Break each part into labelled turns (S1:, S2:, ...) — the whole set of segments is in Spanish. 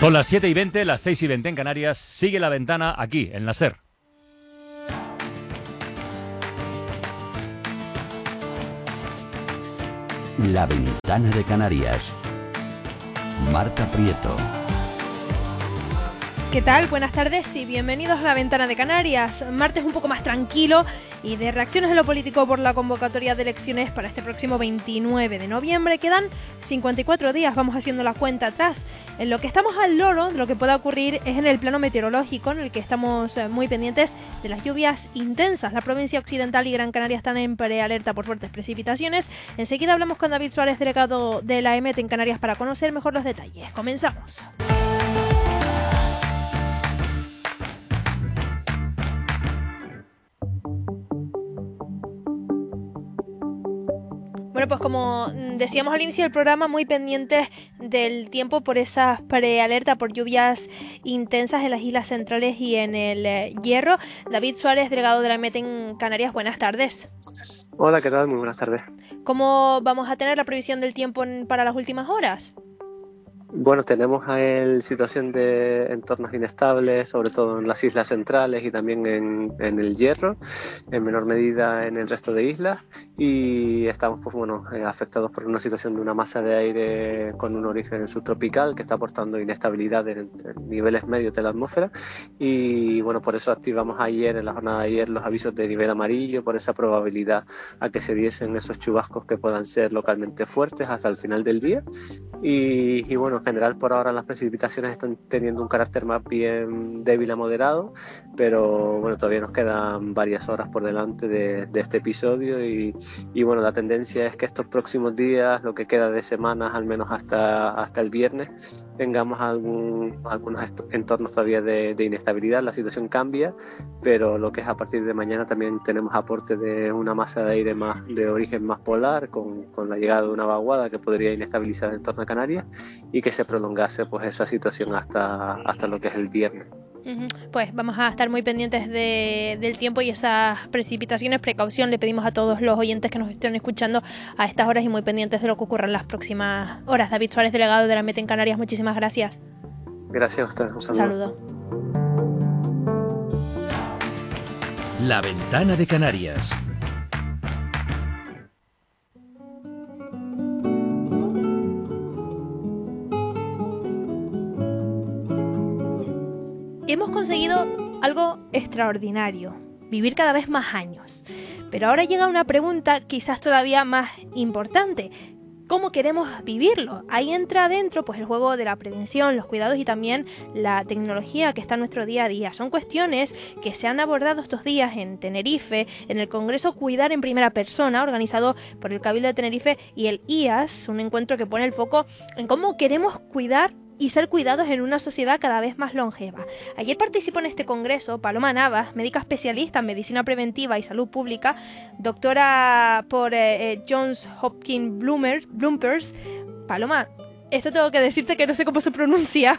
S1: Son las 7:20, las 6:20 en Canarias. Sigue La Ventana aquí, en la SER.
S2: La Ventana de Canarias. Marta Prieto.
S3: ¿Qué tal? Buenas tardes y bienvenidos a La Ventana de Canarias. Martes un poco más tranquilo y de reacciones en lo político por la convocatoria de elecciones para este próximo 29 de noviembre. Quedan 54 días, vamos haciendo la cuenta atrás. En lo que estamos al loro de lo que pueda ocurrir es en el plano meteorológico, en el que estamos muy pendientes de las lluvias intensas. La provincia occidental y Gran Canaria están en prealerta por fuertes precipitaciones. Enseguida hablamos con David Suárez, delegado de la EMET en Canarias, para conocer mejor los detalles. Comenzamos. Bueno, pues como decíamos al inicio del programa, muy pendientes del tiempo por esas prealertas por lluvias intensas en las islas centrales y en el Hierro. David Suárez, delegado de la EMET en Canarias, buenas tardes.
S4: Hola, ¿qué tal? Muy buenas tardes.
S3: ¿Cómo vamos a tener la previsión del tiempo para las últimas horas?
S4: Bueno, tenemos situación de entornos inestables, sobre todo en las islas centrales y también en el Hierro, en menor medida en el resto de islas, y estamos afectados por una situación de una masa de aire con un origen subtropical que está aportando inestabilidad en niveles medios de la atmósfera, y bueno, por eso activamos ayer, en la jornada de ayer, los avisos de nivel amarillo, por esa probabilidad a que se diesen esos chubascos que puedan ser localmente fuertes hasta el final del día. Y bueno, en general por ahora las precipitaciones están teniendo un carácter más bien débil a moderado, pero bueno, todavía nos quedan varias horas por delante de este episodio y bueno, la tendencia es que estos próximos días, lo que queda de semanas, al menos hasta el viernes, tengamos algunos entornos todavía de inestabilidad. La situación cambia, pero lo que es a partir de mañana también tenemos aporte de una masa de aire más de origen más polar, con la llegada de una vaguada que podría inestabilizar el entorno de Canarias y que se prolongase pues esa situación hasta lo que es el viernes.
S3: Pues vamos a estar muy pendientes del tiempo y esas precipitaciones. Precaución le pedimos a todos los oyentes que nos estén escuchando a estas horas y muy pendientes de lo que ocurra en las próximas horas. David Suárez, delegado de la EMET en Canarias, muchísimas gracias.
S4: Gracias a ustedes, un
S3: saludo.
S2: La Ventana de Canarias.
S3: Hemos conseguido algo extraordinario, vivir cada vez más años. Pero ahora llega una pregunta quizás todavía más importante. ¿Cómo queremos vivirlo? Ahí entra adentro pues el juego de la prevención, los cuidados y también la tecnología que está en nuestro día a día. Son cuestiones que se han abordado estos días en Tenerife, en el Congreso Cuidar en Primera Persona, organizado por el Cabildo de Tenerife y el IAS, un encuentro que pone el foco en cómo queremos cuidar y ser cuidados en una sociedad cada vez más longeva. Ayer participó en este congreso Paloma Navas, médica especialista en medicina preventiva y salud pública, doctora por Johns Hopkins Bloomers. Paloma, esto tengo que decirte que no sé cómo se pronuncia.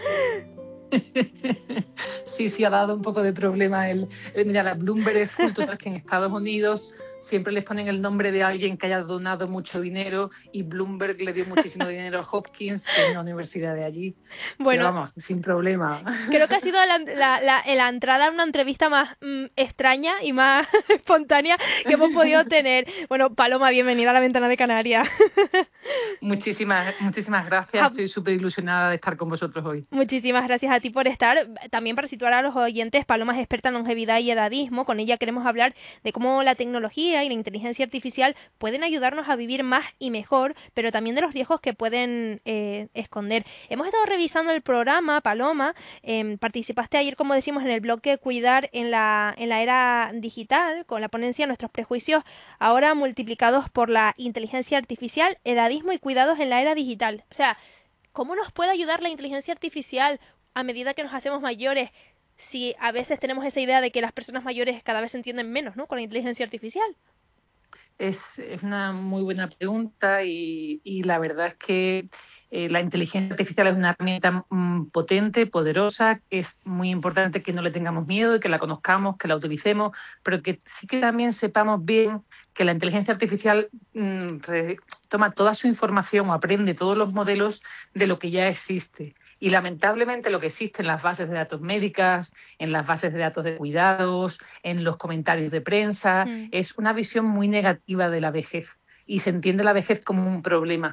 S5: Sí, ha dado un poco de problema mira, las Bloomberg es justo, sabes que en Estados Unidos siempre les ponen el nombre de alguien que haya donado mucho dinero y Bloomberg le dio muchísimo dinero a Hopkins, que es una universidad de allí.
S3: Bueno,
S5: pero vamos, sin problema.
S3: Creo que ha sido la entrada a una entrevista más extraña y más espontánea que hemos podido tener. Bueno, Paloma, bienvenida a La Ventana de Canarias.
S5: Muchísimas gracias, estoy súper ilusionada de estar con vosotros hoy.
S3: Muchísimas gracias a ti por estar. También para situar a los oyentes, Paloma es experta en longevidad y edadismo. Con ella queremos hablar de cómo la tecnología y la inteligencia artificial pueden ayudarnos a vivir más y mejor, pero también de los riesgos que pueden esconder. Hemos estado revisando el programa, Paloma. Participaste ayer, como decimos, en el bloque Cuidar en la era digital, con la ponencia Nuestros prejuicios, ahora multiplicados por la inteligencia artificial, edadismo y cuidados en la era digital. O sea, ¿cómo nos puede ayudar la inteligencia artificial a medida que nos hacemos mayores, si a veces tenemos esa idea de que las personas mayores cada vez se entienden menos, ¿no?, con la inteligencia artificial?
S5: Es una muy buena pregunta y la verdad es que La inteligencia artificial es una herramienta potente, poderosa, es muy importante que no le tengamos miedo y que la conozcamos, que la utilicemos, pero que sí que también sepamos bien que la inteligencia artificial toma toda su información o aprende todos los modelos de lo que ya existe. Y lamentablemente lo que existe en las bases de datos médicas, en las bases de datos de cuidados, en los comentarios de prensa, es una visión muy negativa de la vejez. Y se entiende la vejez como un problema.